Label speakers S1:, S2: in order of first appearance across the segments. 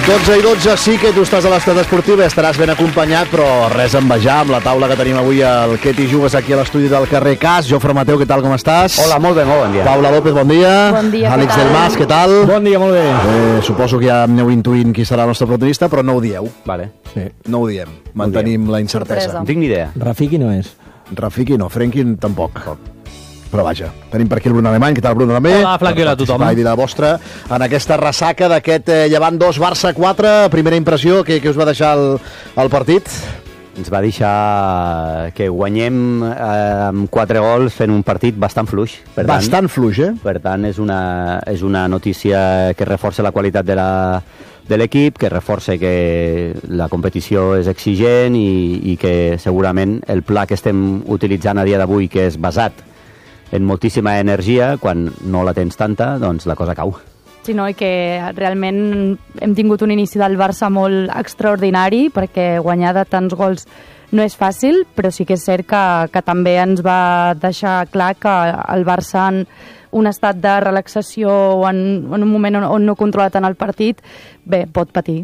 S1: 12 i 12, sí que tu estàs a l'Estat Esportiu i estaràs ben acompanyat, però res a envejar amb la taula que tenim avui al Que t'hi jugues aquí a l'estudi del carrer Cas. Jofre Mateu, què tal, com estàs?
S2: Hola, molt bé, molt bon dia.
S1: Paula López, bon dia.
S3: Bon dia,
S1: Àlex del Mas, què tal?
S4: Bon dia, molt bé.
S1: Suposo que ja aneu intuint qui serà el nostre protagonista, però no ho dieu.
S2: Vale.
S4: Sí.
S1: No ho diem, mantenim la incertesa.
S3: Sorpresa.
S2: No tinc ni idea.
S4: Rafiki no és.
S1: Rafiki no, Frenkie tampoc. Però vaja, tenim per aquí el Bruno Alemany. Què tal, Bruno, també?
S4: Hola, Flac, hola a tothom.
S1: I dir la vostra en aquesta ressaca d'aquest Llevant 2, Barça 4. Primera impressió, què us va deixar el partit?
S2: Ens va deixar que guanyem amb 4 gols fent un partit bastant fluix.
S1: Bastant fluix, eh?
S2: Per tant, és una notícia que reforça la qualitat de l'equip, que reforça que la competició és exigent i que segurament el pla que estem utilitzant a dia d'avui, que és basat en moltíssima energia, quan no la tens tanta, doncs la cosa cau.
S3: Sí, no? I que realment hem tingut un inici del Barça molt extraordinari, perquè guanyar de tants gols no és fàcil, però sí que és cert que també ens va deixar clar que el Barça, en un estat de relaxació o en un moment on no controla tant el partit, bé, pot patir.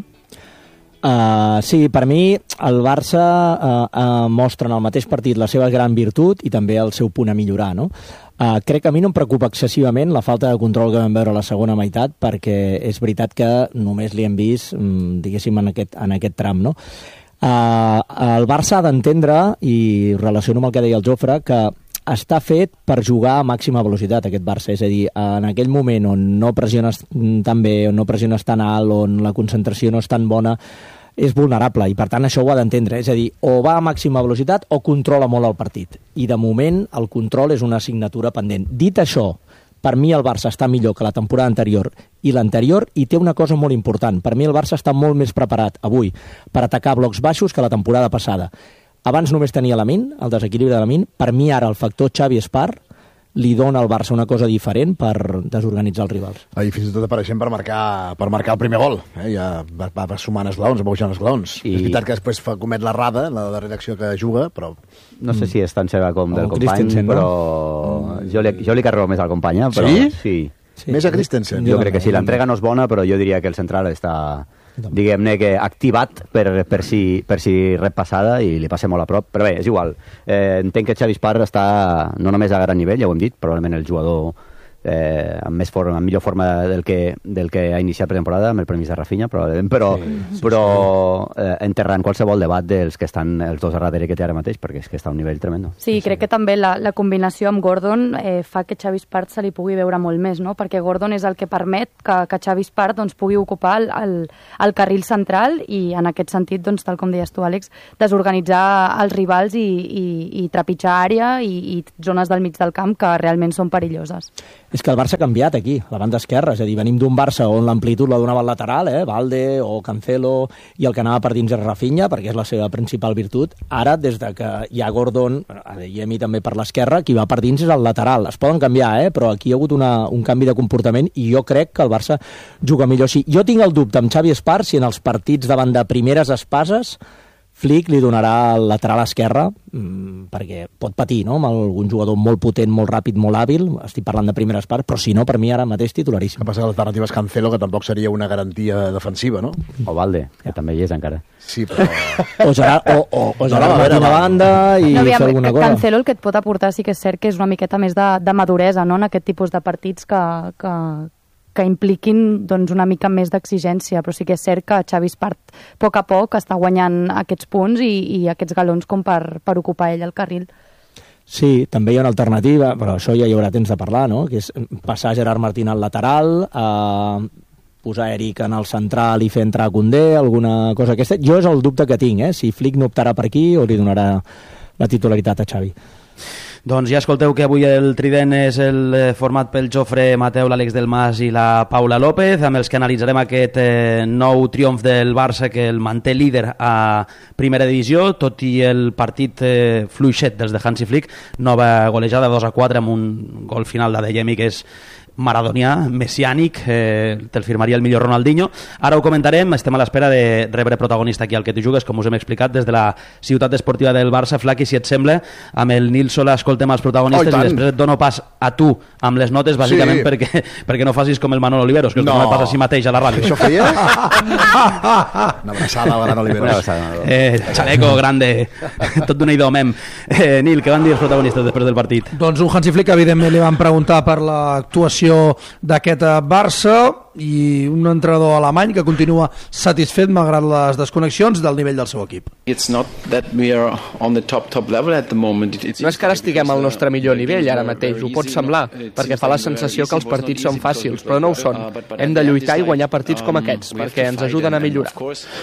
S4: Sí, per mi el Barça mostra en el mateix partit la seva gran virtut i també el seu punt a millorar, no? Crec que a mi no em preocupa excessivament la falta de control que vam veure a la segona meitat, perquè és veritat que només li hem vist, diguéssim, en aquest tram, no? El Barça ha d'entendre, i relaciono amb el que deia el Jofre, que està fet per jugar a màxima velocitat aquest Barça, és a dir, en aquell moment on no pressiones tan bé, on no pressiones tan alt, on la concentració no és tan bona, és vulnerable i per tant això ho ha d'entendre, és a dir, o va a màxima velocitat o controla molt el partit, i de moment el control és una assignatura pendent. Dit això, per mi el Barça està millor que la temporada anterior i l'anterior, i té una cosa molt important. Per mi el Barça està molt més preparat avui per atacar blocs baixos que la temporada passada. Abans només tenia Lamine, el desequilibri de Lamine. Per mi ara el factor Xavi Espart li dona al Barça una cosa diferent per desorganitzar els rivals.
S1: I fins i tot apareixent per marcar el primer gol. Ja va sumant esglaons, va pujant esglaons. És veritat que després comet l'errada, la darrera acció que juga, però...
S2: No sé si és tan seva com del company,
S4: Christensen,
S2: però
S4: no?
S2: jo li carrego més al company. Però...
S1: Sí?
S2: Sí.
S1: Més a Christensen?
S2: Jo crec que sí, l'entrega no és bona, però jo diria que el central està, diguem-ne, que activat per si rep passada, i li passa molt a prop, però bé, és igual. Entenc que Xavi Espart està no només a gran nivell, ja ho hem dit, probablement el jugador amb millor forma del que ha iniciat pretemporada, amb el permís de Rafinha, probablement, però enterrant qualsevol debat dels que estan els dos a darrere que té ara mateix, perquè és que està a un nivell tremendo.
S3: Sí, crec que també la combinació amb Gordon fa que Xavi Espart se li pugui veure molt més, no? Perquè Gordon és el que permet que Xavi Espart doncs, pugui ocupar el carril central i en aquest sentit, doncs, tal com deies tu, Àlex, desorganitzar els rivals i trepitjar àrea i zones del mig del camp que realment són perilloses.
S4: És que el Barça ha canviat aquí, a la banda esquerra, és a dir, venim d'un Barça on l'amplitud la donava al lateral, Valde o Cancelo, i el que anava per dins és Rafinha, perquè és la seva principal virtut. Ara, des de que hi ha Gordon, i a mi també per l'esquerra, qui va per dins és el lateral. Es poden canviar, però aquí hi ha hagut un canvi de comportament i jo crec que el Barça juga millor així. Jo tinc el dubte amb Xavi Espart si en els partits davant de primeres espases Flick li donarà el lateral esquerre, perquè pot patir, no?, amb algun jugador molt potent, molt ràpid, molt hàbil. Estic parlant de primeres parts, però si no, per mi ara mateix titularíssim.
S1: El que passa que l'alternativa és Cancelo, que tampoc seria una garantia defensiva, no?
S2: O Valde, que també hi és encara.
S1: Sí, però...
S4: O Gerard Martín a banda i fer alguna cosa.
S3: Cancelo el que et pot aportar sí que és cert que és una miqueta més de maduresa, no?, en aquest tipus de partits que impliquin doncs, una mica més d'exigència, però sí que és cert que Xavi Espart a poc està guanyant aquests punts i aquests galons com per ocupar ell el carril.
S4: Sí, també hi ha una alternativa, però això ja hi haurà temps de parlar, no?, que és passar Gerard Martín al lateral, posar Eric en el central i fer entrar Koundé, alguna cosa aquesta. Jo és el dubte que tinc, si Flick no optarà per aquí o li donarà la titularitat a Xavi.
S5: Doncs ja escolteu que avui el trident és el format pel Jofre Mateu, l'Àlex del Mas i la Paula López, amb els que analitzarem aquest nou triomf del Barça que el manté líder a primera divisió, tot i el partit fluixet dels de Hansi Flick. Nova golejada 2-4 amb un gol final d'Adeyemi que és maradonià, messiànic, te'l firmaria el millor Ronaldinho. Ara ho comentarem, estem a l'espera de rebre protagonista aquí al Que Tu Jugues, com us hem explicat, des de la ciutat esportiva del Barça. Flaqui, si et sembla, amb el Nil Sola escoltem els protagonistes i després et dono pas a tu amb les notes, bàsicament perquè no facis com el Manolo Oliveros, que es dona pas a si mateix a la ràdio.
S1: Això feia? Una abraçada a l'Anna Oliveros.
S5: Chaleco, grande, tot d'un idò, mem. Nil, què van dir els protagonistes després del partit?
S6: Doncs un Hansi Flick, evidentment, li van preguntar per l'actuació d'aquest Barça i un entrenador alemany que continua satisfet malgrat les desconnexions del nivell del seu equip.
S7: No és que ara estiguem al nostre millor nivell ara mateix, ho pot semblar, perquè fa la sensació que els partits són fàcils, però no ho són. Hem de lluitar i guanyar partits com aquests, perquè ens ajuden a millorar.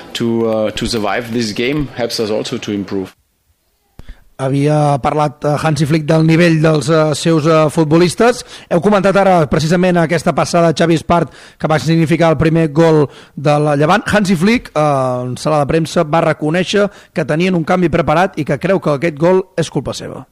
S6: Havia parlat Hansi Flick del nivell dels seus futbolistes. Heu comentat ara precisament aquesta passada de Xavi Espart que va significar el primer gol del Llevant. Hansi Flick en sala de premsa va reconèixer que tenien un canvi preparat i que creu que aquest gol és culpa seva.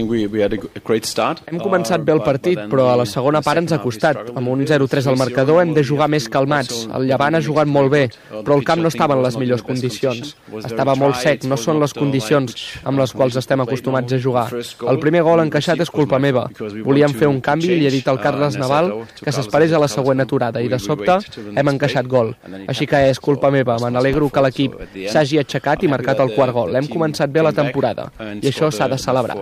S7: Hem començat bé el partit, però a la segona part ens ha costat. Amb un 0-3 al marcador hem de jugar més calmats. El Llevant ha jugat molt bé, però el camp no estava en les millors condicions. Estava molt sec, no són les condicions amb les quals estem acostumats a jugar. El primer gol encaixat és culpa meva. Volíem fer un canvi i li he dit al Carles Naval que s'esperés a la següent aturada i de sobte hem encaixat gol. Així que és culpa meva. Me n'alegro que l'equip s'hagi aixecat i marcat el quart gol. Hem començat bé la temporada i això s'ha de celebrar.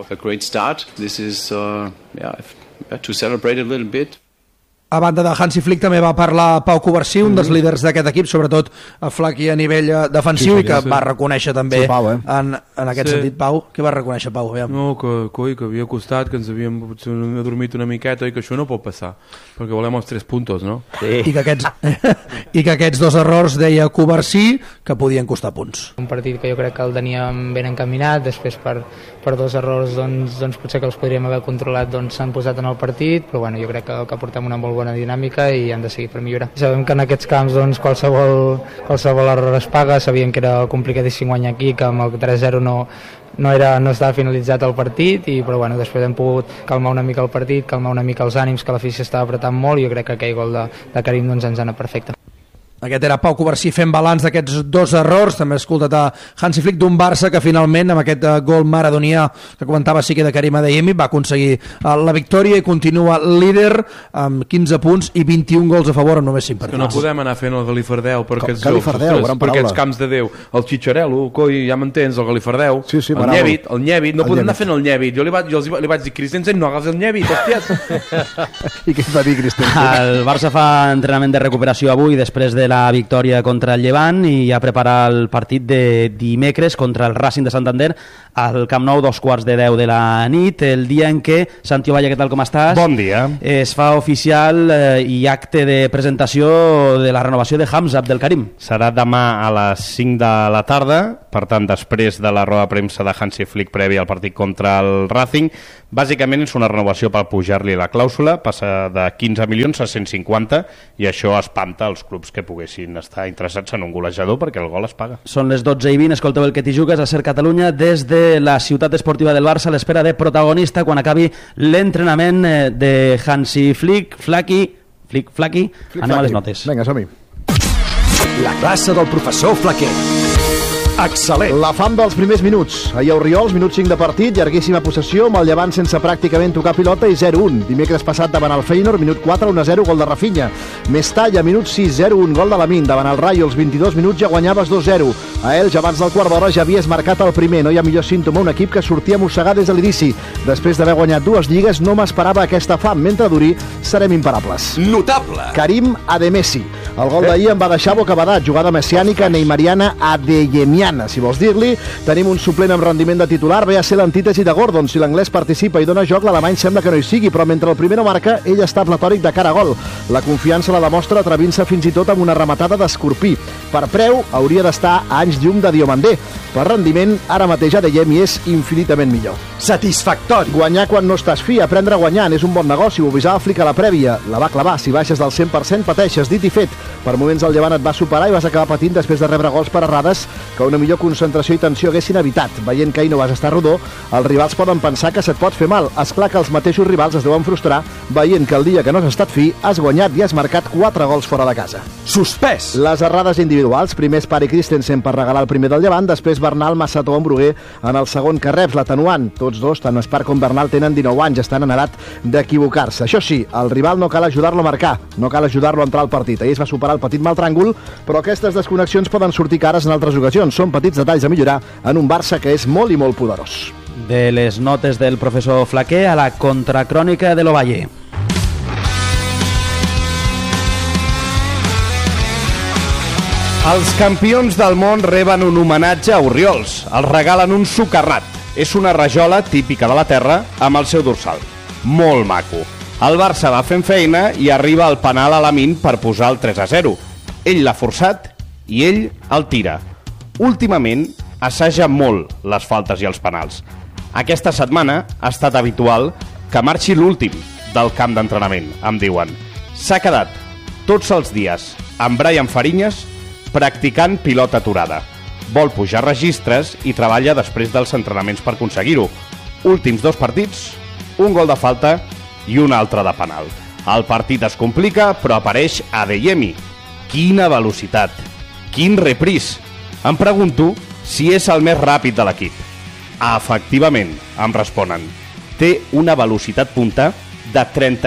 S6: A banda de Hansi Flick també va parlar Pau Covarsí, un dels líders d'aquest equip, sobretot a Flaqui a nivell defensiu, i que va reconèixer també en aquest sentit. Pau, què va reconèixer Pau?
S8: No, que havia costat, que ens havíem adormit una miqueta i que això no pot passar, perquè volem els 3 puntos, no?
S6: Sí. I que aquests 2 errors, deia Covarsí, que podien costar punts.
S9: Un partit que jo crec que el teníem ben encaminat, després per 2 errors doncs potser que els podríem haver controlat s'han posat en el partit, però bueno, jo crec que portem una molt bona dinàmica i han de seguir per millorar. Sabem que en aquests camps qualsevol error es paga, sabíem que era complicadíssim guanyar aquí, que amb el 3-0 no estava finalitzat el partit, però bueno, després hem pogut calmar una mica el partit, calmar una mica els ànims, que l'afició estava apretant molt, i jo crec que aquell gol de Karim ens ha anat perfecte.
S6: Aquest era Pau Covarsí fent balanç d'aquests 2 errors. També he escoltat a Hansi Flick d'un Barça que finalment amb aquest gol maradonià que comentava sí que de Karim Adeyemi va aconseguir la victòria i continua líder amb 15 punts i 21 gols a favor en només 5 partits.
S8: Que no podem anar fent el galifardeu per aquests jocs, per aquests camps de Déu. El Xitxarello, coi, ja m'entens, el galifardeu, el Nyevit, no podem anar fent el Nyevit. Jo li vaig dir, Christensen, no agafes el Nyevit, hòsties.
S1: I què et va dir Christensen?
S5: El Barça fa entrenament de recuperació avui després de la victòria contra el Llevant i ja prepara el partit de dimecres contra el Racing de Santander al Camp Nou, 2:15 de la nit, el dia en què, Santi Ovalle, què tal, com estàs?
S10: Bon dia.
S5: Es fa oficial i acte de presentació de la renovació de Hamza Abdelkarim.
S10: Serà demà a les 5 de la tarda, per tant, després de la roda de premsa de Hansi Flick prèvia al partit contra el Racing. Bàsicament és una renovació per pujar-li la clàusula, passa de 15 milions a 150, i això espanta els clubs que poguessin estar interessats en un golejador, perquè el gol es paga.
S5: Són les 12:20, escolteu el Que T'hi Jugues a Ser Catalunya des de la ciutat esportiva del Barça, a l'espera de protagonista quan acabi l'entrenament de Hansi Flick. Flaqui, anem a les notes.
S1: Vinga, som-hi.
S11: La classe del professor Flaquer. Excel·lent.
S1: La fam dels primers minuts. Ahir a Oriols, minut 5 de partit, llarguíssima possessió, amb el Llevant sense pràcticament tocar pilota i 0-1. Dimecres passat davant el Feyenoord, minut 4, 1-0, gol de Rafinha. Mestalla, minut 6, 0-1, gol de Lamine. Davant el Rayo, als 22 minuts ja guanyaves 2-0. A Elx, abans del quart d'hora, ja havies marcat el primer. No hi ha millor símptoma, un equip que sortia a mossegar des de l'inici. Després d'haver guanyat 2 lligues, no m'esperava aquesta fam. Mentre duri, serem imparables.
S11: Notable.
S1: Karim Ademessi. El gol d'ahir em va deixar bocabadat. Jugada messiànica, neymariana, adeyemiana, si vols dir-li. Tenim un suplent amb rendiment de titular, ve a ser l'antítesi de Gordon. Si l'anglès participa i dona joc, l'alemany sembla que no hi sigui, però mentre el primer no marca, ell està platòric de cara a gol. La confiança la demostra atrevint-se fins i tot amb una rematada d'Escorpí. Per preu, hauria d'estar a anys llum de Diomandé. Per rendiment, ara mateix Adeyemi és infinitament millor.
S11: satisfactori.
S1: Guanyar quan no estàs fi, aprendre guanyant, és un bon negoci, ho avisava Flick a la prèvia. La va clavar, si baixes del 100% pateixes, dit i fet. Per moments el Llevant et va superar i vas acabar patint després de rebre gols per errades que una millor concentració i tensió haguessin evitat. Veient que ahir no vas estar rodó, els rivals poden pensar que se't pot fer mal. Esclar que els mateixos rivals es deuen frustrar veient que el dia que no has estat fi has guanyat i has marcat 4 gols fora de casa.
S11: Suspès.
S1: Les errades individuals, primer Spar i Christensen per regalar el primer del Llevant, després Bernal, Massató en Bruguer en el segon que reps, l'atenuant. Tots dos, tant Spar com Bernal, tenen 19 anys, estan en edat d'equivocar-se. Això sí, el rival no cal ajudar-lo a marcar, no cal ajudar-lo a entrar al partit. Ahir es va superar el petit mal tràngol, però aquestes desconnexions poden sortir cares en altres ocasions. Són petits detalls a millorar en un Barça que és molt i molt poderós.
S5: De les notes del professor Flaquer a la contracrònica de l'Ovalle.
S10: Els campions del món reben un homenatge a Orriols. Els regalen un socarrat. És una rajola típica de la terra amb el seu dorsal. Molt maco. El Barça va fent feina i arriba al penal a Lamine per posar el 3-0. Ell l'ha forçat i ell el tira. Últimament assaja molt les faltes i els penals. Aquesta setmana ha estat habitual que marxi l'últim del camp d'entrenament, em diuen. S'ha quedat tots els dies amb Brian Fariñas practicant pilota aturada. Vol pujar registres i treballa després dels entrenaments per aconseguir-ho. Últims 2 partits, un gol de falta i un altre de penal. El partit es complica, però apareix Adeyemi. Quina velocitat! Quin repris! Em pregunto si és el més ràpid de l'equip. Efectivament, em responen. Té una velocitat punta de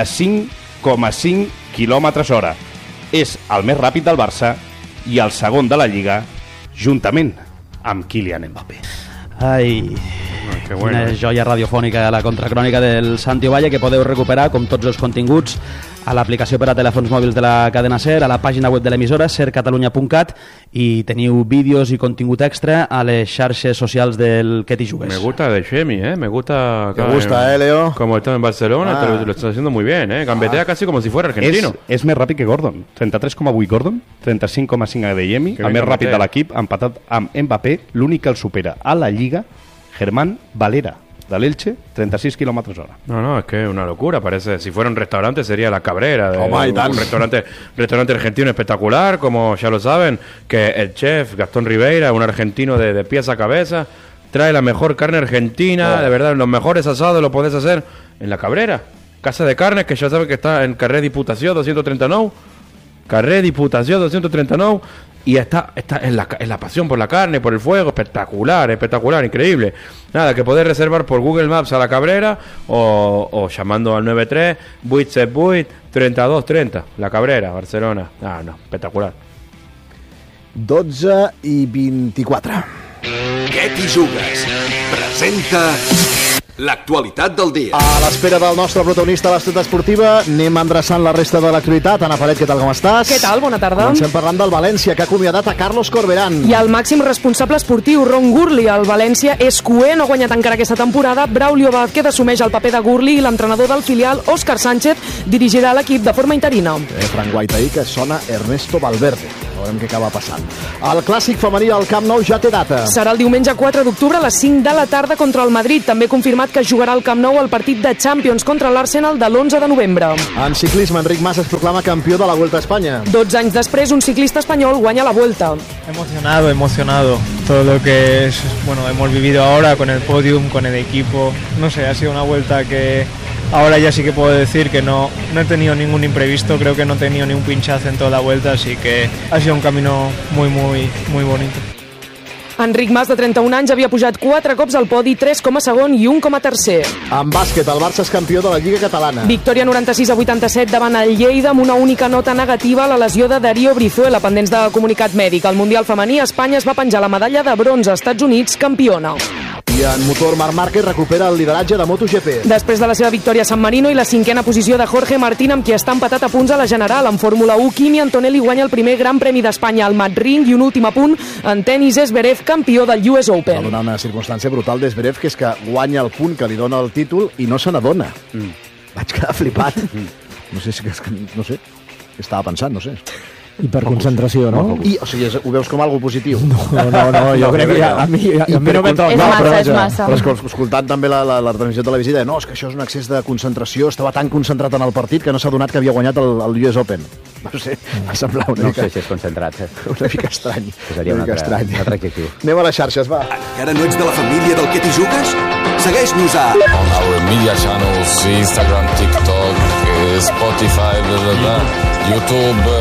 S10: 35,5 km/h. És el més ràpid del Barça i el segon de la Lliga, juntament amb Kylian Mbappé.
S5: Ai, quina joia radiofònica, la contracrònica del Santi Ovalle, que podeu recuperar, com tots els continguts, a l'aplicació per a telèfons mòbils de la cadena SER, a la pàgina web de l'emissora, sercatalunya.cat, i teniu vídeos i contingut extra a les xarxes socials del Que t'hi jugues.
S8: Me gusta de Chemi, me gusta...
S1: Te gusta, Leo.
S8: Como está en Barcelona, lo está haciendo muy bien, Gambetea casi como si fuera argentino.
S10: És més ràpid que Gordon. 33,8 Gordon, 35,5 Adeyemi, el més ràpid de l'equip, empatat amb Mbappé. L'únic que el supera a la Lliga, Germán Valera, de l'Elche, 36 km/h.
S8: No, es que es una locura, parece. Si fuera un restaurante sería La Cabrera, un restaurante argentino espectacular, como ya lo saben, que el chef Gastón Ribeira, un argentino de pies a cabeza, trae la mejor carne argentina, de verdad, los mejores asados lo podés hacer en La Cabrera. Casa de carnes, que ya saben que está en Carré Diputació 239, Carré Diputació 239, y está en la pasión por la carne, por el fuego, espectacular, increíble. Nada, que podés reservar por Google Maps a La Cabrera o llamando al 93 878 3230, La Cabrera, Barcelona. No, espectacular.
S1: 12:24.
S11: Què t'hi jugues? Presenta l'actualitat del dia.
S1: A l'espera del nostre protagonista a l'Estat Esportiva, anem endreçant la resta de l'actualitat. Ana Paret, què tal, com estàs?
S12: Què tal? Bona tarda.
S1: Comencem parlant del València, que ha acomiadat a Carlos Corberán.
S12: I el màxim responsable esportiu, Ron Gurli. El València és cuer, no ha guanyat encara aquesta temporada. Braulio Vázquez assumeix el paper de Gurli i l'entrenador del filial, Óscar Sánchez, dirigirà l'equip de forma interina.
S1: Frank White ahir, que sona Ernesto Valverde. Veurem què acaba passant. El clàssic femení al Camp Nou ja té data.
S12: Serà el diumenge 4 d'octubre a les 5 de la tarda contra el Madrid. També confirmat que jugarà al Camp Nou el partit de Champions contra l'Arsenal de l'11 de novembre.
S1: En ciclisme, Enric Mas es proclama campió de la Vuelta a Espanya.
S12: 12 anys després, un ciclista espanyol guanya la Vuelta.
S13: Emocionado. Todo lo que hemos vivido ahora con el podium, con el equipo. No sé, ha sido una vuelta que ahora ya sí que puedo decir que no he tenido ningún imprevisto, creo que no he tenido ni un pinchazo en toda la vuelta, así que ha sido un camino muy bonito.
S12: Enric Mas, de 31 anys, havia pujat 4 cops al podi, 3 com a segon i 1 com a tercer.
S1: En bàsquet, el Barça és campió de la Lliga Catalana.
S12: Victòria 96-87 davant el Lleida, amb una única nota negativa a la lesió de Darío Brizuela, pendents de comunicat mèdic. Al Mundial femení, Espanya es va penjar la medalla de bronze, Estats Units, campiona.
S1: I en motor, Marc Márquez recupera el lideratge de MotoGP.
S12: Després de la seva victòria a San Marino i la 5a posició de Jorge Martín, amb qui està empatat a punts a la general. En Fórmula 1, Kimi Antonelli guanya el primer Gran Premi d'Espanya al Madrid, i un últim apunt, en tenis, Zverev, campió del US Open.
S1: Va donar una circumstància brutal d'Zverev, que és que guanya el punt que li dona el títol i no se n'adona. Vaig quedar flipat. No sé, què estava pensant, no sé.
S4: Hiperconcentració, no?
S1: O sigui, ho veus com algo positiu?
S4: No, jo crec que a mi no m'he trobat.
S3: És massa.
S1: Però escoltant també la transmissió televisiva, no, és que això és un excés de concentració, estava tan concentrat en el partit que no s'ha donat que havia guanyat el US Open. No sé, m'ha semblat una mica...
S2: No sé si és concentrat.
S1: Una mica estrany.
S2: Seria un altre adjectiu.
S1: Anem a les xarxes, va.
S11: Encara no ets de la família del Que t'hi jugues? Segueix-nos a...
S14: On our media channels, Instagram, TikTok, Spotify, YouTube,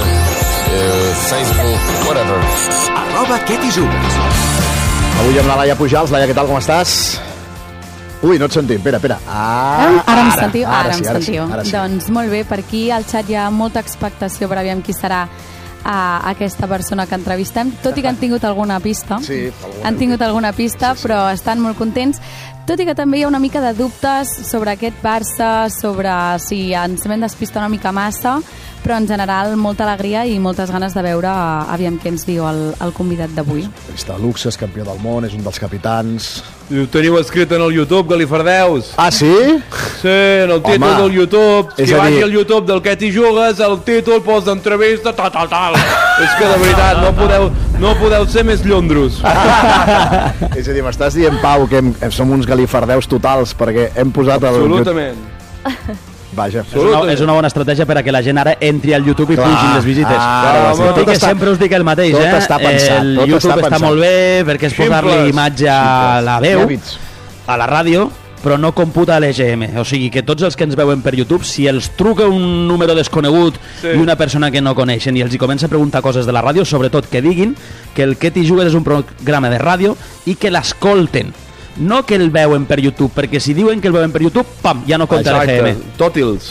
S14: Facebook, whatever.
S11: @QueThi-jugues.
S1: Avui amb la Laia Pujals. Laia, què tal, com estàs? Ui, no et sentim, espera.
S15: Ara em sentiu? Ara em sentiu.
S1: Ara sí.
S15: Doncs molt bé, per aquí al xat hi ha molta expectació per aviam qui serà aquesta persona que entrevistem, tot i que han tingut alguna pista.
S1: Sí,
S15: han tingut alguna pista, però estan molt contents, tot i que també hi ha una mica de dubtes sobre aquest Barça, sobre si ens hem despistat una mica massa, però en general molta alegria i moltes ganes de veure aviam què ens diu el convidat d'avui.
S1: Està luxe, és campió del món, és un dels capitans.
S8: I ho teniu escrit en el YouTube, Galifardeus.
S1: Ah, sí?
S8: Sí, en el títol del YouTube. Si vagi al YouTube del Que t'hi jugues, el títol posa entrevista, tal. És que de veritat, no podeu ser més llondros.
S1: És a dir, m'estàs dient, Pau, que som uns galifardeus totals perquè hem posat el...
S8: Absolutament.
S1: Vaja.
S5: És una bona estratègia per a que la gent ara entri al YouTube i pugin les visites.
S1: Tot
S5: que sempre us dic el mateix,
S1: tot està pensat,
S5: el
S1: tot
S5: YouTube
S1: està
S5: està molt bé perquè és posar-li imatge a la veu, a la ràdio, però no computa l'EGM. O sigui que tots els que ens veuen per YouTube, si els truca un número desconegut i una persona que no coneixen i els hi comença a preguntar coses de la ràdio, sobretot que diguin que el Que t'hi jugues és un programa de ràdio i que l'escolten. No que el veuen per YouTube, perquè si diuen que el veuen per YouTube, pam, ja no compta l'EGM.
S8: Tòtils.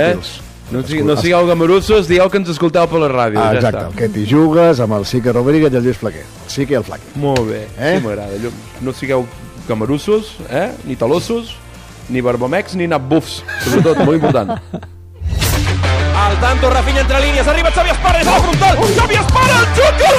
S8: No sigueu gamarussos, dieu que ens escolteu per la ràdio.
S1: Exacte, el Que t'hi jugues amb el Sique Rodríguez i el Lluís Flaquer. El Sique i el Flaquer.
S8: Molt bé, sí m'agrada. No sigueu gamarussos, ni talossos, ni barbamecs, ni nabufs. Sobretot, molt important.
S16: Al tanto, Rafinha entre línies, arriba Xavi Esparra, és a la frontal, Xavi Esparra, el xut i el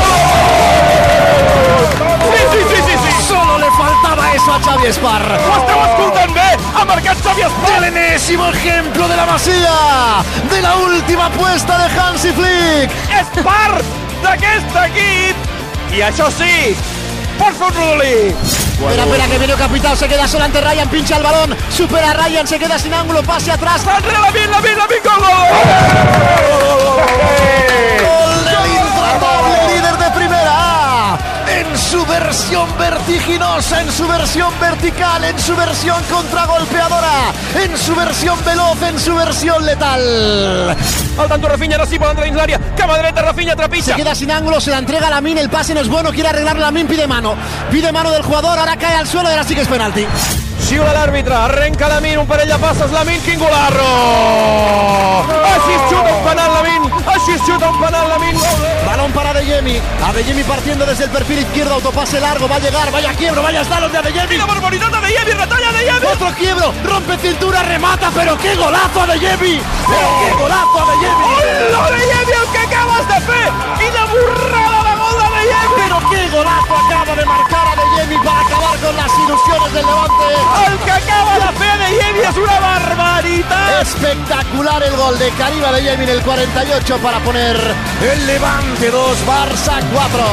S16: gol! Sí.
S1: Solo le faltaba eso a Xavi Esparra.
S16: Ho esteu escoltant bé? Ha marcat Xavi Esparra.
S1: El enésimo ejemplo de la Masía, de la última apuesta de Hansi Flick.
S16: És part d'aquest equip i això sí, por favor, Rodolí.
S1: Espera, que viene Capital, se queda solo ante Ryan, pincha el balón, supera a Ryan, se queda sin ángulo, pase atrás.
S16: ¡Saldrá Lamin, gol!
S1: ¡Gol del intratable líder de Primera A! En su versión vertiginosa, en su versión vertical, en su versión contragolpeadora, en su versión veloz, en su versión letal.
S16: Al tanto Rafinha, no s'hi poden entrar dins l'àrea, cama dreta, Rafinha trepitja.
S1: Se queda sin ángulo, se la entrega a Lamin, el pase no es bueno, quiere arreglar Lamin, pide mano del jugador, ahora cae al suelo y ahora sí que es penalti.
S16: Xiula l'àrbitre, arrenca Lamin, un parell de passes, Lamin, quin golarro! Així es xuta un penal, Lamin.
S1: Balón para Adeyemi partiendo desde el perfil izquierdo, autopase largo, va a llegar, vaya quiebro, vaya slalom de Adeyemi.
S16: ¡La barbaridad de Adeyemi, retalla Adeyemi!
S1: Otro quiebro, rompe cintura, remata, pero qué golazo Adeyemi,
S16: ¡Hola Adeyemi, el que acabas de fer! ¡Quina burrada de gol d'Adeyemi!
S1: Pero qué golazo acaba de marcar Adeyemi para acabar con las ilusiones del Levante.
S16: El que acaba de fer Adeyemi és una barbaritat!
S1: Espectacular el gol de Karim Adeyemi en el 48 para poner el Levante 2, Barça 4.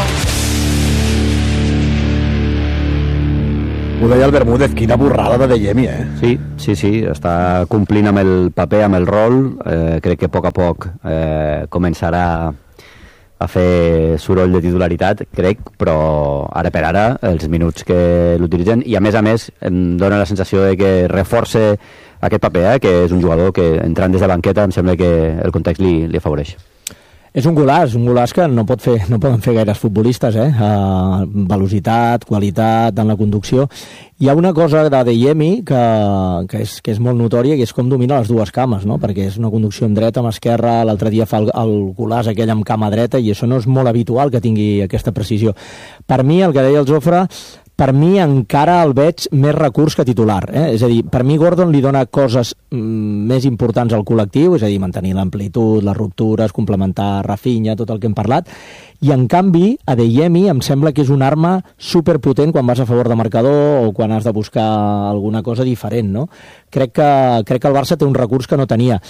S1: Ho deia el Bermúdez, quina borrada d'Adeyemi,
S2: Sí, està complint amb el paper, amb el rol. Crec que a poc començarà a fer soroll de titularitat, crec, però ara per ara els minuts que l'utilitzen, i a més em dóna la sensació de que reforça aquest paper, que és un jugador que entrant des de banqueta em sembla que el context li afavoreix.
S4: És un golaç que no poden fer gaires futbolistes, velocitat, qualitat en la conducció. Hi ha una cosa d'Adeyemi que és molt notòria, que és com domina les dues cames, no? Perquè és una conducció amb dreta, amb esquerra, l'altre dia fa el golaç aquell amb cama dreta, i això no és molt habitual que tingui aquesta precisió. Per mi, el que deia el Jofre, per mi encara el veig més recurs que titular. És a dir, per mi Gordon li dona coses més importants al col·lectiu, és a dir, mantenir l'amplitud, les ruptures, complementar Rafinha, tot el que hem parlat, i en canvi Adeyemi em sembla que és una arma superpotent quan vas a favor de marcador o quan has de buscar alguna cosa diferent, no? Crec que el Barça té un recurs que no tenia.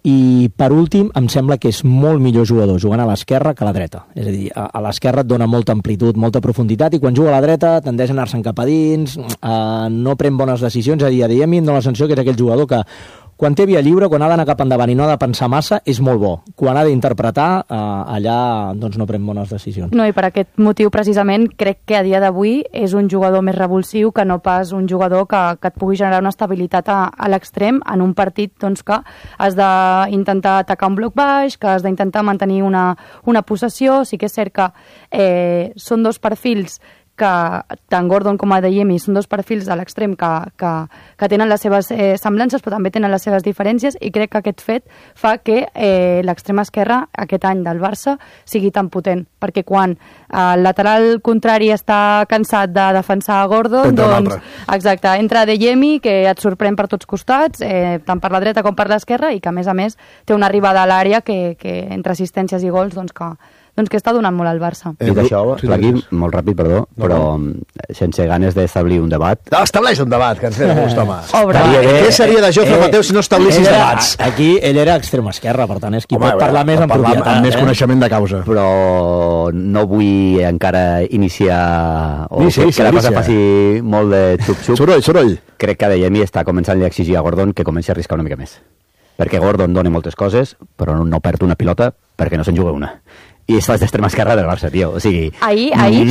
S4: i per últim em sembla que és molt millor jugador jugant a l'esquerra que a la dreta, és a dir, a l'esquerra et dona molta amplitud, molta profunditat, i quan juga a la dreta tendeix a anar-se'n cap a dins, no pren bones decisions. A dir, em dona la sensació que és aquell jugador que quan té via lliure, quan ha d'anar cap endavant i no ha de pensar massa, és molt bo. Quan ha d'interpretar, allà doncs no pren bones decisions.
S3: No, i per aquest motiu, precisament, crec que a dia d'avui és un jugador més revulsiu que no pas un jugador que et pugui generar una estabilitat a l'extrem en un partit doncs, que has d'intentar atacar un bloc baix, que has d'intentar mantenir una possessió. Sí que és cert que són dos perfils que tant Gordon com Adeyemi són dos perfils a l'extrem que tenen les seves semblances, però també tenen les seves diferències, i crec que aquest fet fa que l'extrem esquerra aquest any del Barça sigui tan potent, perquè quan el lateral contrari està cansat de defensar Gordon, doncs exacte, entra Adeyemi, que et sorprèn per tots costats, tant per la dreta com per l'esquerra, i que a més té una arribada a l'àrea que entre assistències i gols doncs que està donant molt al Barça.
S2: Dit això, aquí, molt ràpid, perdó, però sense ganes d'establir un debat.
S1: Estableix un debat, que ens ve de gust, home.
S4: Què
S1: seria de Jofre Mateu si no establissis debats?
S4: Aquí ell era extrema esquerra, per tant és qui pot parlar més en propietat.
S1: Amb més coneixement de causa.
S2: Però no vull encara iniciar que la cosa faci molt de xup-xup.
S1: Soroll.
S2: Crec que Adeyemi està començant a exigir a Gordon que comenci a arriscar una mica més. Perquè Gordon dona moltes coses, però no perd una pilota perquè no se'n juga una. I estàs d'extrema esquerra del Barça, tio. O sigui...
S3: Ahir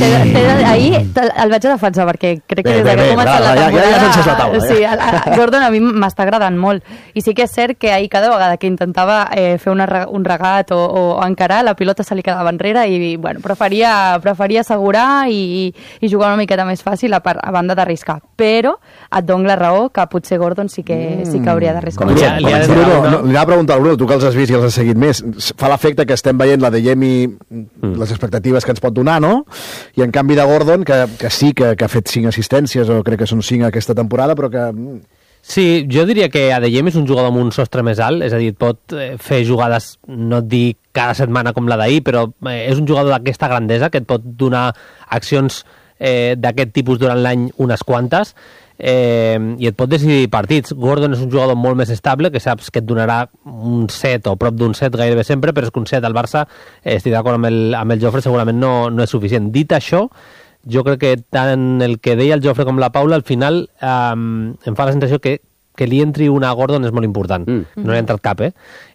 S3: el vaig a defensar, perquè crec que des que ha començat la temporada...
S1: Ja sense la taula.
S3: Sí, Gordon a mi m'està agradant molt. I sí que és cert que ahir cada vegada que intentava fer un regat o encarar, la pilota se li quedava enrere i, bueno, preferia assegurar i jugar una miqueta més fàcil a banda d'arriscar. Però et dono la raó que potser Gordon sí que hauria d'arriscar.
S1: Li anava a preguntar al Bruno, tu que els has vist i els has seguit més, fa l'efecte que estem veient la Adeyemi les expectatives que ens pot donar, no? I en canvi de Gordon, que sí que ha fet 5 assistències, o crec que són 5 aquesta temporada, però que...
S17: Sí, jo diria que Adeyemi és un jugador amb un sostre més alt, és a dir, pot fer jugades, no et dic cada setmana com la d'ahir, però és un jugador d'aquesta grandesa que et pot donar accions d'aquest tipus durant l'any unes quantes, i et pot decidir partits. Gordon és un jugador molt més estable, que saps que et donarà un set o prop d'un set gairebé sempre, però és que un set al Barça, estic d'acord amb el Jofre, segurament no és suficient. Dit això, jo crec que tant el que deia el Jofre com la Paula, al final em fa la sensació que li entri una a Gordon és molt important. No li ha entrat cap,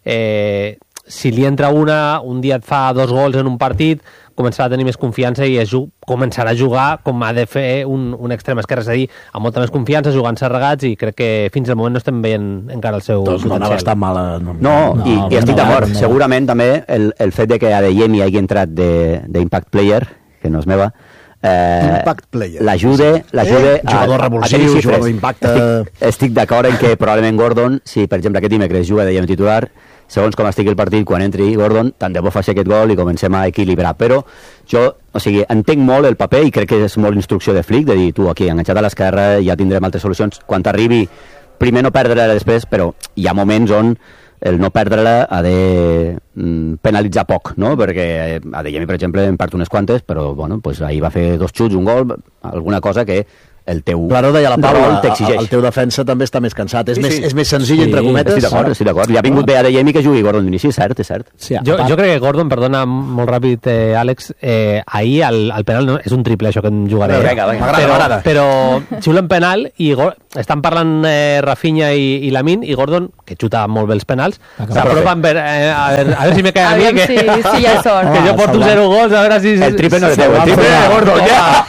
S17: si li entra una, un dia et fa 2 gols en un partit, començarà a tenir més confiança i començarà a jugar com ha de fer un extrem esquerre, és a dir, amb molta més confiança, jugant-se regats, i crec que fins al moment no estem veient encara el seu
S1: potencial. No bastant mala.
S2: I estic d'acord. Segurament també el fet de que Adeyemi hagi entrat d'Impact Player, que no és meva,
S1: Impact Player.
S2: L'ajuda
S1: jugador revulsiu, jugador d'impacte.
S2: Estic d'acord en que probablement Gordon, si per exemple aquest dimecres juga Adeyemi titular, segons com estigui el partit, quan entri Gordon, tant de bo faci aquest gol i comencem a equilibrar. Però jo, entenc molt el paper i crec que és molt instrucció de Flick, de dir, tu aquí, enganxat a l'esquerra, ja tindrem altres solucions. Quan t'arribi, primer no perdre-la després, però hi ha moments on el no perdre-la ha de penalitzar poc, no? Perquè Adeyemi, per exemple, en part unes quantes, però bueno, pues ahir va fer 2 xuts, un gol, alguna cosa que el teu
S1: Claro, deia la Paula, el teu defensa també està més cansat, és més senzill, entre cometes.
S2: Estic d'acord, li ha vingut bé a Adeyemi que jugui Gordon d'inici, és cert.
S17: Sí, jo crec que Gordon, perdona molt ràpid, Àlex, ahir el penal és un triple, això que em jugaré.
S1: M'agrada.
S17: Però xiulen penal i estan parlant Rafinha i Lamine, i Gordon, que xuta molt bé els penals, s'apropen a veure si me cae a mi, que
S3: ja sort.
S17: Que jo porto 0 gols, a veure si...
S2: El triple no és teu, el triple de Gordon,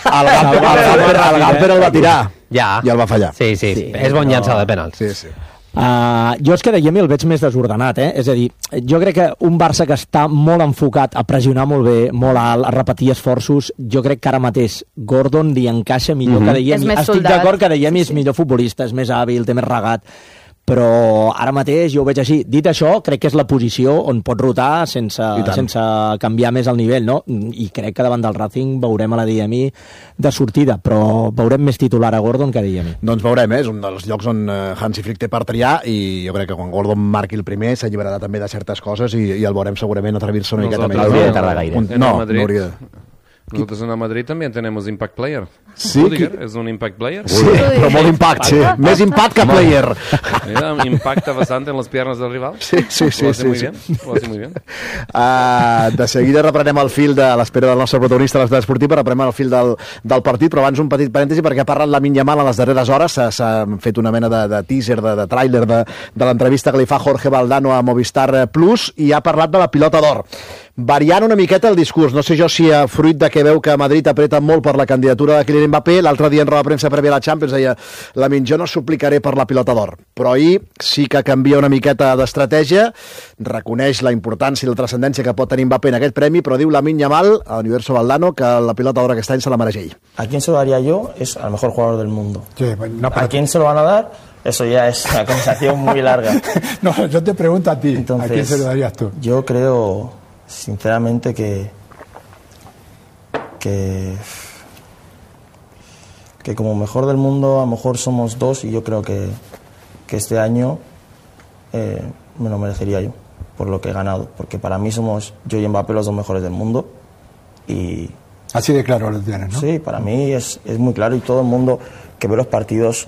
S2: ja!
S1: El Gamper el va tirar
S17: i
S1: el va fallar.
S17: Sí, és bon llançador de penals.
S1: Sí.
S4: Jo és que Adeyemi el veig més desordenat, és a dir, jo crec que un Barça que està molt enfocat a pressionar molt bé, molt alt, a repetir esforços, jo crec que ara mateix Gordon li encaixa millor que Adeyemi. Estic d'acord que Adeyemi és millor futbolista, és més hàbil, té més regat, però ara mateix jo ho veig així. Dit això, crec que és la posició on pot rotar sense canviar més el nivell, no? I crec que davant del Racing veurem a l'Adeyemi de sortida, però veurem més titular a Gordon que a Adeyemi.
S1: Doncs veurem, és un dels llocs on Hansi Flick té per triar, i jo crec que quan Gordon marqui el primer s'alliberarà també de certes coses i el veurem segurament atrevir-se una miqueta més.
S2: No hauria de tardar gaire.
S1: No hauria de...
S8: Nosotros en el Madrid también tenemos Impact Player.
S1: Sí,
S8: Rudiger es un Impact Player.
S1: Sí, però molt impact, sí. Més impact que player.
S8: Mira, impacta bastante en las piernas del rival.
S1: Sí.
S8: Lo hace muy bien.
S1: De seguida reprenem el fil de l'espera del nostre protagonista a l'Estat Esportiva, reprenem el fil del partit, però abans un petit parèntesi perquè ha parlat Lamine Yamal en les darreres hores, s'ha fet una mena de teaser, de tràiler de l'entrevista que li fa Jorge Valdano a Movistar Plus i ha parlat de la pilota d'or. Variant una miqueta el discurs, no sé jo si fruit de que veu que Madrid apreta molt per la candidatura de Kylian Mbappé, l'altre dia en roda de premsa prèvia a la Champions deia Lamine, jo no suplicaré per la pilota d'or, però ahir sí que canvia una miqueta d'estratègia, reconeix la importància i la transcendència que pot tenir Mbappé en aquest premi, però diu Lamine Yamal a Universo Valdano que la pilota d'or aquest any se la mereix ell.
S18: ¿A quién se lo daría yo? Es al mejor jugador del mundo.
S19: Sí, no,
S18: ¿A quién se lo van a dar? Eso ya es una conversación muy larga.
S19: No, yo te pregunto a ti,
S18: entonces,
S19: ¿a quién se lo darías tú?
S18: Yo creo, sinceramente, que como mejor del mundo a lo mejor somos dos y yo creo que este año me lo merecería yo por lo que he ganado, porque para mí somos yo y Mbappé los dos mejores del mundo y...
S19: Así de claro lo tienes, ¿no?
S18: Sí, para mí es muy claro y todo el mundo que ve los partidos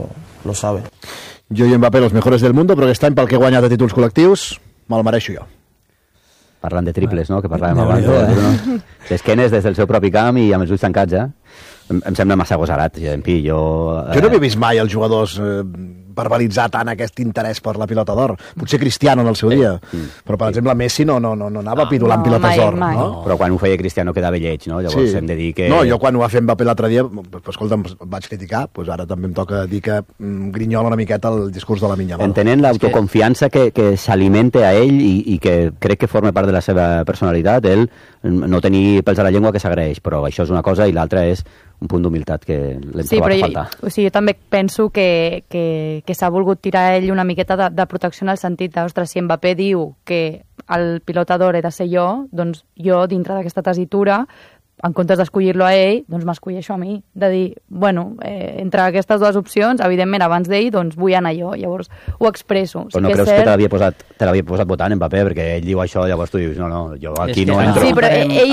S18: lo sabe.
S1: Jo i Mbappé los mejores del mundo, però aquest any pel que he guanyat de títols col·lectius me'l mereixo jo.
S2: Parlant de triples, no?, que parlàvem abans. D'esquenes des del seu propi camp i amb els ulls tancats, em sembla massa agosarat. Jo
S1: no havia vist mai els jugadors verbalitzar tant aquest interès per la pilota d'or. Potser Cristiano en el seu dia, però per exemple Messi no anava pidolant pilotes d'or. No?
S2: Però quan ho feia Cristiano quedava lleig, no? Llavors hem de dir que...
S1: No, jo quan ho va fer Mbappé l'altre dia, escolta'm, vaig criticar, ara també em toca dir que grinyola una miqueta el discurs de Lamine Yamal.
S2: Entenent l'autoconfiança que s'alimenta a ell i que crec que forma part de la seva personalitat, ell no tenir pèls a la llengua que s'agraeix, però això és una cosa i l'altra és un punt d'humilitat que l'hem trobat a faltar.
S3: Jo també penso que s'ha volgut tirar ell una miqueta de protecció en el sentit de, ostres, si Mbappé diu que el pilota d'or he de ser jo, doncs jo, dintre d'aquesta tessitura, en comptes d'escollir-lo a ell, doncs m'escolleixo a mi. De dir, bueno, entre aquestes dues opcions, evidentment, abans d'ell, doncs vull anar jo. Llavors, ho expresso.
S2: Però no creus que te l'havia posat votant, Mbappé? Perquè ell diu això, llavors tu dius, no, jo aquí no entro.
S3: Sí, però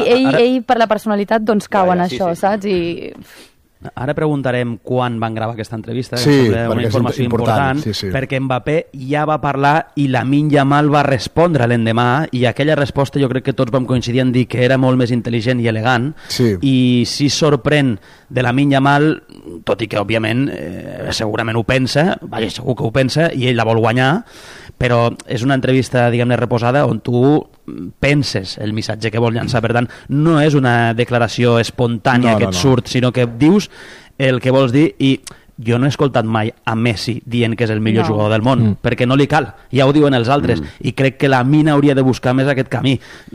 S3: ell per la personalitat, doncs cau en això, saps? I...
S5: Ara preguntarem quan van gravar aquesta entrevista, que
S1: sí,
S5: sembla una informació important, perquè Mbappé ja va parlar i Lamine Yamal va respondre l'endemà i aquella resposta jo crec que tots vam coincidir en dir que era molt més intel·ligent i elegant i si sorprèn de Lamine Yamal, tot i que òbviament segurament ho pensa, segur que ho pensa i ell la vol guanyar, però és una entrevista, diguem-ne, reposada on tu penses el missatge que vol llançar, per tant no és una declaració espontània que et surt, sinó que dius el que vols dir i jo no he escoltat mai a Messi dient que és el millor jugador del món, perquè no li cal, ja ho diuen els altres, i crec que Lamine hauria de buscar més aquest camí.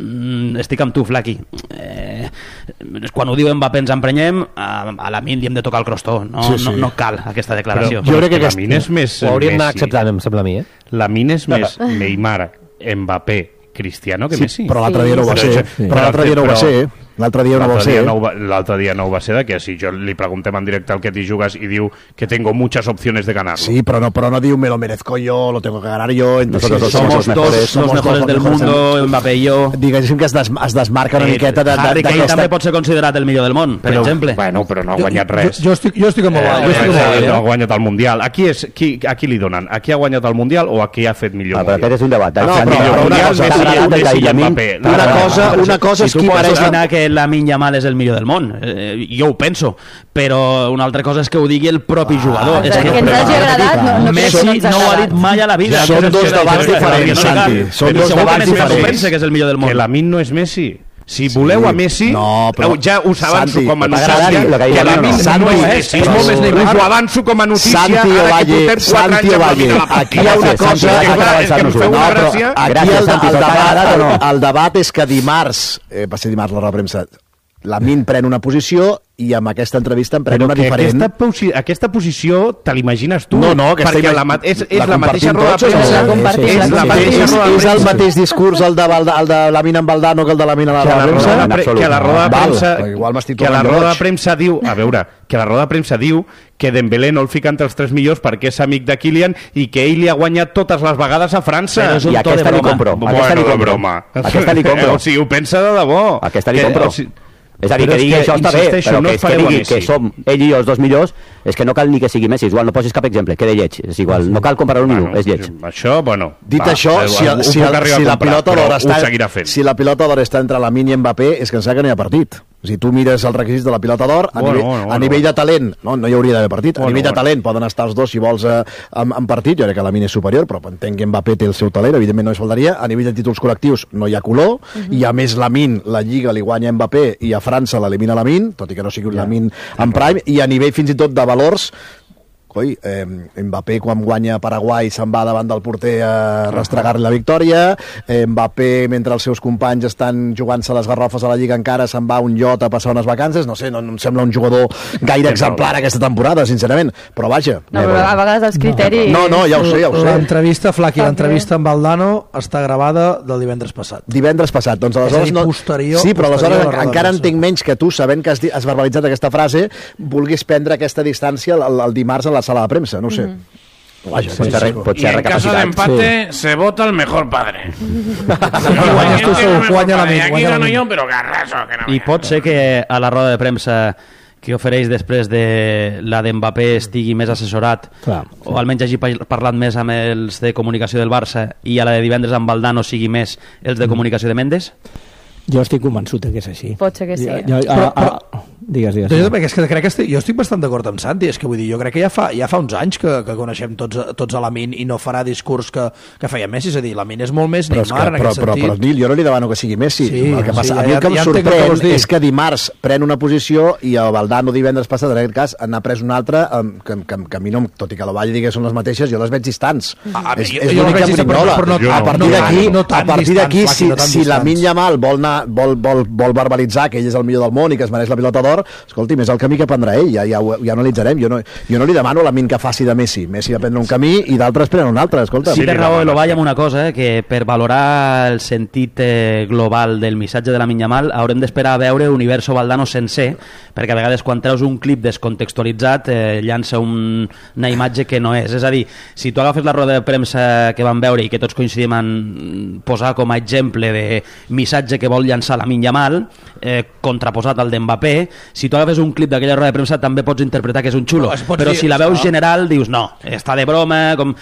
S5: Estic amb tu, Flaqui. Quan ho diu Mbappé ens emprenyem, a Lamine li hem de tocar el crostó, no cal aquesta declaració.
S10: Però jo crec que Lamine és més
S17: ho hauríem d'anar acceptant, em sembla a mi,
S10: Lamine és més Neymar, Mbappé, Cristiano que Messi.
S1: Però l'altre dia no ho va ser. L'altre dia no ho va ser. L'altre dia no ho va ser.
S10: L'altre dia no ho va ser, de que si jo li preguntem en directe al que t'hi jugues i diu que tengo muchas opciones de ganarlo.
S1: Sí, però no diu me lo merezco yo, lo tengo que ganar yo.
S5: Nosotros somos los mejores del mundo, Mbappé i jo.
S1: Diguéssim que es desmarca una miqueta de...
S5: Harry Kane també pot ser considerat el millor del món, per exemple.
S10: Bueno, però no ha guanyat res.
S19: Jo estic amb
S10: no ha guanyat el Mundial. A qui li donen? A qui ha guanyat el Mundial o a qui ha fet millor Mundial?
S2: Però aquest és un debat.
S1: Una cosa és qui mereix...
S5: que Lamine Yamal és el millor del món, jo ho penso, però una altra cosa és que ho digui el propi jugador.
S3: És que ens hagi agradat,
S5: Messi no ho ha dit mai a la vida.
S1: Són dos debats diferents, Santi. Són dos debats diferents.
S5: Pensa que és el millor del món.
S10: Que Lamine no és Messi. Si voleu a Messi, ja us avanço com a notícia que Lamine no és Messi. És molt més Neymar. Us ho avanço com a notícia ara que portem 4 anys a partir de la
S1: aquí hi ha una cosa
S10: que em feu una gràcia.
S1: Aquí el debat és que dimarts, va ser dimarts la roda de premsa, Lamine pren una posició i amb aquesta entrevista en pren una diferent.
S10: Aquesta posició te l'imagines tu?
S1: No,
S10: perquè és la mateixa roda de premsa.
S1: És el mateix discurs el de Lamine amb Valdano que el de Lamine a la roda de premsa?
S10: Que a la roda de premsa diu, a veure, que la roda de premsa diu que Dembélé no el fica entre els 3 millors perquè és amic de Kylian i que ell li ha guanyat totes les vegades a França.
S2: I aquesta li compro.
S10: Bueno, de broma.
S2: Aquesta li compro.
S10: O sigui, ho pensa de debò.
S2: Aquesta li compro. És a dir, que digui això està bé, però que digui que som ell i jo els dos millors, és que no cal ni que sigui Messi. Igual no posis cap exemple, queda lleig. És igual, no cal comparar-ho ningú, és lleig.
S10: Això, bueno...
S1: Dit això, si la pilota d'or està entre Lamine i Mbappé, és que em sembla que no hi ha partit. Si tu mires els requisits de la pilota d'or, a nivell de talent, no hi hauria d'haver partit, a nivell de talent poden estar els dos, si vols, en partit. Jo crec que Lamine és superior, però entenc que Mbappé té el seu talent, evidentment no es faltaria. A nivell de títols col·lectius no hi ha color, i a més Lamine, la Lliga li guanya Mbappé, i a França l'elimina Lamine, tot i que no sigui un Lamine en prime, i a nivell fins i tot de valors, Mbappé quan guanya Paraguai se'n va davant del porter a restregar-li la victòria, Mbappé mentre els seus companys estan jugant-se les garrofes a la Lliga encara se'n va a un iot a passar unes vacances, no sé, no em sembla un jugador gaire exemplar aquesta temporada, sincerament, però vaja.
S3: No, però a vegades els criteris...
S1: No, ja ho sé.
S6: L'entrevista, Flaqui, l'entrevista amb Valdano està gravada del divendres passat.
S1: Divendres passat, doncs aleshores no... Sí, però aleshores encara entenc menys que tu, sabent que has verbalitzat aquesta frase, vulguis prendre aquesta distància el dimarts a la sala de premsa, no ho sé.
S8: Vaja, y en caso de empate se vota el mejor padre. Aquí gano yo, però garraso.
S5: I pot ser que a la roda de premsa que ofereix després de la d'Mbappé estigui més assessorat, o almenys hagi parlat més amb els de comunicació del Barça, i a la de divendres amb Valdano sigui més els de comunicació de Mendes?
S4: Jo estic convençut que és així.
S3: Pot ser que sí.
S4: Digues.
S6: Jo crec que jo estic bastant d'acord amb Santi, és que vull dir, jo crec que ja fa uns anys que coneixem tots a Lamine i no farà discurs que feia Messi, és a dir, Lamine és molt més Neymar en aquest sentit.
S1: Però Nil, jo no li demano que sigui Messi. El que passa, a mi el que em sorprèn és que dimarts pren una posició i el Valdano divendres passat, en aquest cas, n'ha pres una altra que a mi no, tot i que la Valle digui que són les mateixes, jo les veig distants. És l'únic que em brinyola. A partir d'aquí, si Lamine Yamal vol verbalitzar que ell és el millor del món i que es mereix la pilota d'or, escolti, és el camí que prendrà ell, ja ho analitzarem. Jo no li demano a Lamine que faci de Messi va prendre un camí i d'altres prenen un altre, escolta.
S5: Sí, té raó Elovalle amb una cosa, que per valorar el sentit global del missatge de Lamine Yamal haurem d'esperar a veure Universo Valdano sencer, perquè a vegades quan treus un clip descontextualitzat llança una imatge que no és. És a dir, si tu agafes la roda de premsa que vam veure i que tots coincidim en posar com a exemple de missatge que vol llançar Lamine Yamal, contraposat al d'Mbappé, si tu agafes un clip d'aquella roda de premsa també pots interpretar que és un xulo, però si la veus general dius no, està de broma, com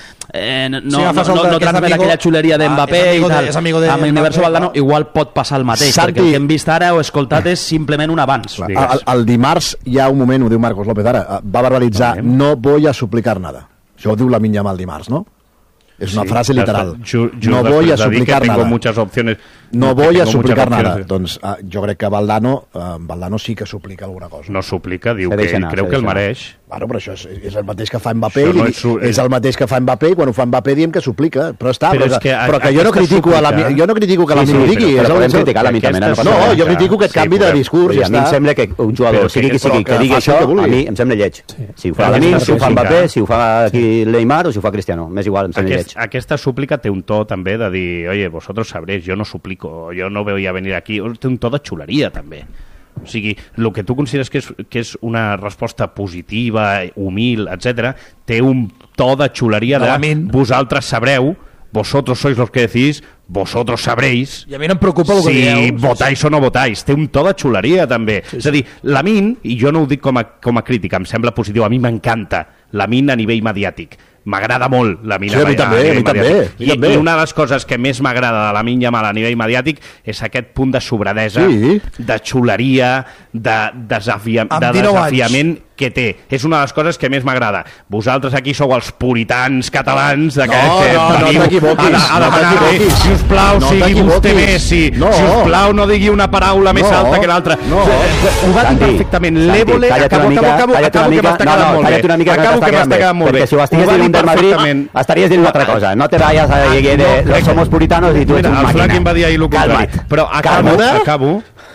S5: no transmet aquella xuleria d'Mbappé i tal. Amb Universo Valdano igual pot passar el mateix, perquè el que hem vist ara o escoltat és simplement un avanç.
S1: El dimarts hi ha un moment, ho diu Marcos López ara, va verbalitzar no voy a suplicar nada. Això ho diu Lamine Yamal dimarts, no? Es una frase literal. No voy a suplicar nada. No voy a suplicar nada. Doncs jo crec que Valdano sí que suplica alguna cosa.
S10: No suplica, diu que ell creu que el mereix.
S1: Bueno, però això és el mateix que fa Mbappé, és el mateix que fa Mbappé, i quan ho fa Mbappé diem que suplica, però que jo no critico que Lamine ho digui. No, jo critico aquest canvi de discurs.
S2: A mi em sembla que un jugador, sigui qui sigui, que digui això, a mi em sembla lleig. Si ho fa Lamine, si ho fa Mbappé, si ho fa Neymar o si ho fa Cristiano, m'és igual, em sembla lleig.
S10: Aquesta súplica té un to també de dir, oye, vosotros sabréis, yo no suplico, yo no voy a venir aquí. Té un to de xuleria també. O sigui, el que tu consideres que és una resposta positiva, humil, etc., té un to de xuleria de vosaltres sabreu, vosotros sois los que decís, vosotros sabréis.
S6: I a mi no em preocupa el que dieu.
S10: Si votáis o no votáis. Té un to de xuleria també. És a dir, Lamine, i jo no ho dic com a crítica, em sembla positiu, a mi m'encanta Lamine a nivell mediàtic. M'agrada molt Lamine a nivell mediàtic. I una de les coses que més m'agrada de Lamine Yamal a nivell mediàtic és aquest punt de sobradesa, de xuleria, de desafiament que té. És una de les coses que més m'agrada. Vosaltres aquí sou els puritans catalans que
S1: t'equivoquis.
S10: A demanar-li, sisplau, sigui vostè Messi, sisplau, no digui una paraula més alta que l'altra. Ho va dir perfectament. L'Évole, acabo que m'està quedant molt bé.
S2: Perquè si ho estigués dient del Madrid, estaries dient una altra cosa. No te vayas a dir de somos puritanos i tu ets un màquina.
S10: El Flac em va dir ahir el contrari. Però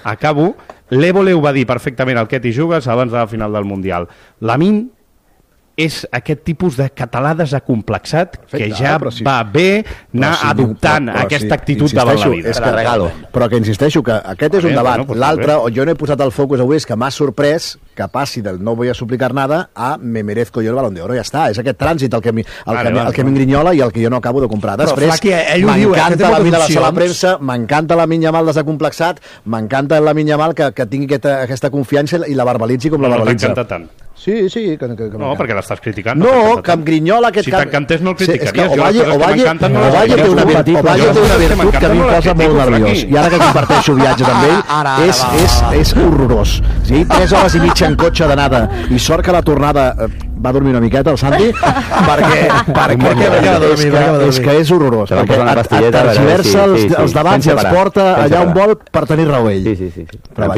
S10: acabo. L'Évole ho va dir perfectament al Que t'hi jugues abans de la final del Mundial. Lamine és aquest tipus de català desacomplexat que ja va bé anar adoptant aquesta actitud davant la vida.
S1: És que regalo. Però que insisteixo que aquest és un debat. L'altre, on jo no he posat el focus avui, és que m'ha sorprès que passi del no voy a suplicar nada a me merezco yo el Balón de Oro. Ja està, és aquest trànsit el que m'engrinyola i el que jo no acabo de comprar. Després, m'encanta la mina de la sala premsa, m'encanta la Lamine Yamal desacomplexat, m'encanta la Lamine Yamal que tingui aquesta confiança i la verbalitzi com la verbalitza.
S10: No t'encanta tant.
S1: Sí.
S10: No, perquè l'estàs criticant.
S1: No, que em grinyola aquest...
S10: Si t'encantés no el criticaries.
S1: Ovalle té una virtut que a mi em posa molt nerviós. I ara que comparteixo viatges amb ell, és horrorós. Si 3 hores i mitja en cotxe d'anada i sort que la tornada va dormir una miqueta el Santi, perquè és que és horrorós. Et tergiversa els debats i els porta allà on vol per tenir raó ell.
S2: Sí.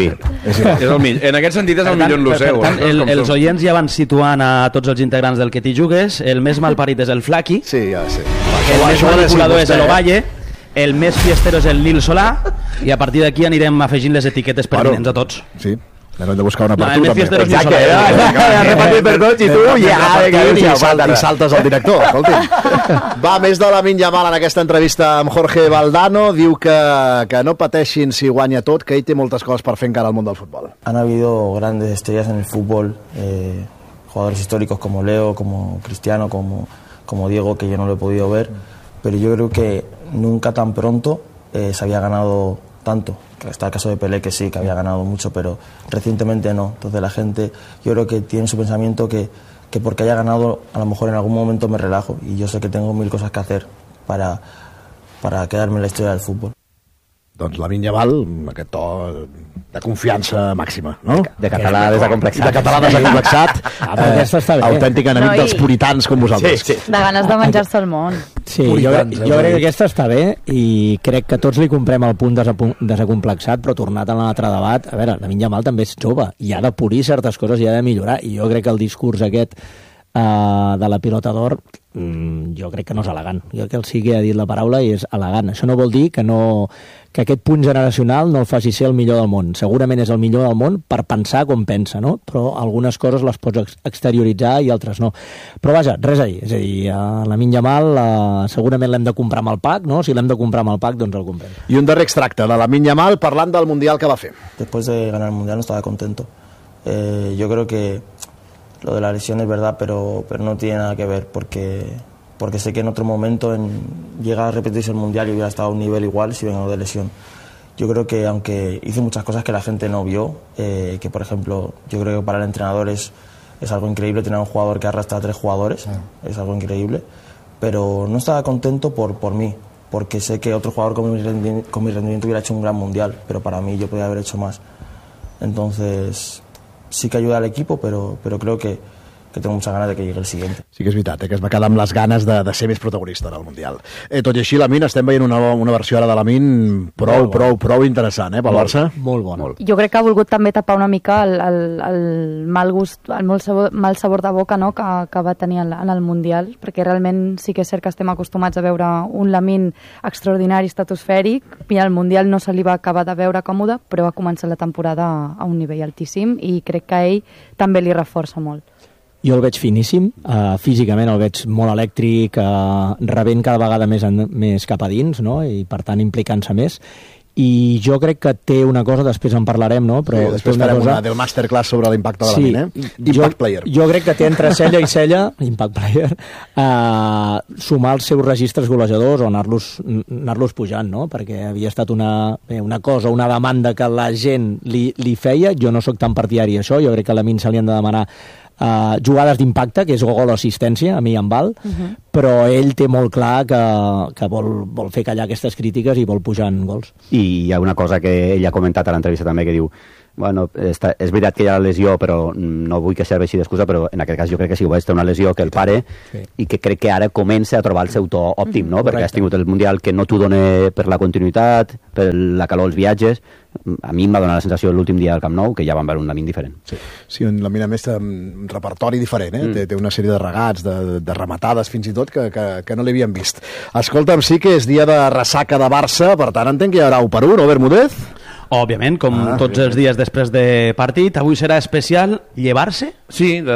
S8: En aquest sentit és el millor en l'Oseu.
S5: Els oients ja van situant a tots els integrants del Que t'hi jugues. El més malparit és el Flaqui.
S1: Sí, ja sé.
S5: El més manipulador és l'Ovalle. El més fiestero és el Lil Solà. I a partir d'aquí anirem afegint les etiquetes pertinents a tots.
S1: Sí. Hem de buscar una per tu,
S5: també. El més fiestero és Lil
S2: Solà. Repartit per tots i tu
S1: i saltes al director. Va, més de Lamine Yamal en aquesta entrevista amb Jorge Valdano. Diu que no pateixin si guanya tot, que ell té moltes coses per fer encara al món del futbol.
S18: Han habido grandes estrellas en el fútbol, jugadores históricos como Leo, como Cristiano, como Diego, que yo no lo he podido ver, pero yo creo que nunca tan pronto se había ganado tanto. Está el caso de Pelé, que sí, que había ganado mucho, pero recientemente no. Entonces la gente, yo creo que tiene su pensamiento que porque haya ganado, a lo mejor en algún momento me relajo, y yo sé que tengo 1000 cosas que hacer para quedarme en la historia del fútbol.
S1: Doncs Lamine Yamal, aquest to de confiança màxima, no?
S2: De català desacomplexat.
S1: De català desacomplexat. Autèntic enemic dels puritans com vosaltres.
S3: De ganes de menjar-se el món.
S4: Sí, jo crec que aquesta està bé i crec que tots li comprem el punt desacomplexat, però tornat a l'altre debat, a veure, Lamine Yamal també és jove i ha de polir certes coses i ha de millorar, i jo crec que el discurs aquest de la pilota d'or jo crec que no és elegant. Jo crec que el sí que ha dit la paraula i és elegant. Això no vol dir que aquest punt generacional no el faci ser el millor del món. Segurament és el millor del món per pensar com pensa, no? Però algunes coses les pots exterioritzar i altres no. Però vaja, res a dir. És a dir, Lamine Yamal segurament l'hem de comprar amb el pack, no? Si l'hem de comprar amb el pack, doncs el comprem.
S1: I un darrer extracte de Lamine Yamal parlant del Mundial que va fer.
S18: Después de ganar el Mundial no estaba contento. Yo creo que lo de la lesión es verdad, pero no tiene nada que ver, porque sé que en otro momento llega a repetirse el Mundial y hubiera estado a un nivel igual si vengo de lesión. Yo creo que aunque hice muchas cosas que la gente no vio, que por ejemplo yo creo que para el entrenador es algo increíble tener un jugador que arrastra a 3 jugadores, es algo increíble, pero no estaba contento por mí, porque sé que otro jugador con mi rendimiento hubiera hecho un gran Mundial, pero para mí yo podía haber hecho más. Entonces sí que ayuda al equipo, pero creo que tengo muchas ganas de que llegue el siguiente.
S1: Sí que és veritat, que es va quedar amb les ganes de ser més protagonista en el Mundial. Tot i així, Lamine, estem veient una versió ara de Lamine prou interessant, pel Barça.
S4: Molt bona.
S3: Jo crec que ha volgut també tapar una mica el mal gust, el mal sabor de boca, no?, que va tenir en el Mundial, perquè realment sí que és cert que estem acostumats a veure un Lamine extraordinari, estratosfèric, i al Mundial no se li va acabar de veure còmode, però va començar la temporada a un nivell altíssim i crec que a ell també li reforça molt.
S4: Jo el veig finíssim, físicament el veig molt elèctric, rebent cada vegada més cap a dins, no? I per tant implicant-se més, i jo crec que té una cosa, després en parlarem, no? Però
S1: sí, després farem una del masterclass sobre l'impacte de Lamine, Impact Player.
S4: Jo crec que té entre cella i cella, Impact Player, sumar els seus registres golejadors o anar-los pujant, no? Perquè havia estat una cosa, una demanda que la gent li feia. Jo no sóc tan partidari d'això, jo crec que a Lamine se li han de demanar jugades d'impacte, que és gol o assistència, a mi em val, però ell té molt clar que vol fer callar aquestes crítiques i vol pujar en gols.
S2: I hi ha una cosa que ell ha comentat a l'entrevista també, que diu, bueno, és veritat que hi ha la lesió, però no vull que serveixi d'excusa, però en aquest cas jo crec que sí que és una lesió que el pare, i que crec que ara comença a trobar el seu to òptim, no? Perquè has tingut el Mundial que no t'ho dona per la continuïtat, per la calor als viatges. A mi em va donar la sensació l'últim dia al Camp Nou que ja van veure un Lamine diferent.
S1: Sí, un Lamine a més un repertori diferent, té una sèrie de regats, de rematades fins i tot que no l'havien vist. Escolta'm, sí que és dia de ressaca de Barça, per tant entenc que hi haurà 1-1, no, Bermúdez?
S5: Òbviament, com tots els dies després de partit. Avui serà especial llevar-se?
S8: Sí, de